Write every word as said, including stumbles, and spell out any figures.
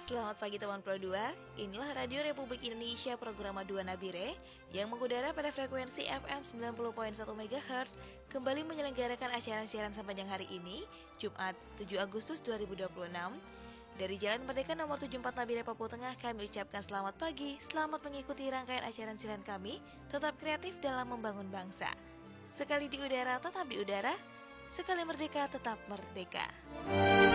Selamat pagi teman Pro dua, inilah Radio Republik Indonesia program dua Nabire yang mengudara pada frekuensi F M sembilan puluh koma satu megahertz kembali menyelenggarakan acara siaran sepanjang hari ini, Jumat tujuh Agustus dua ribu dua puluh enam. Dari Jalan Merdeka nomor tujuh puluh empat Nabire Papua Tengah kami ucapkan selamat pagi, selamat mengikuti rangkaian acara siaran kami, tetap kreatif dalam membangun bangsa. Sekali di udara tetap di udara, sekali merdeka tetap merdeka.